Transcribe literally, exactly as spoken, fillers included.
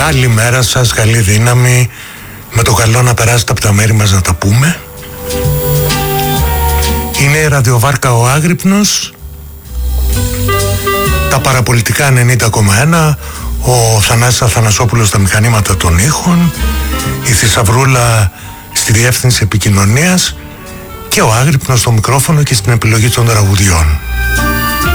Καλημέρα σας, καλή δύναμη. Με το καλό να περάσετε από τα μέρη μας να τα πούμε. Είναι η ραδιοβάρκα Ο Άγρυπνος, τα παραπολιτικά ενενήντα κόμμα ένα, ο Θανάσης Αθανασόπουλος στα μηχανήματα των ήχων, η Θησαυρούλα στη διεύθυνση επικοινωνίας και ο Άγρυπνος στο μικρόφωνο και στην επιλογή των τραγουδιών.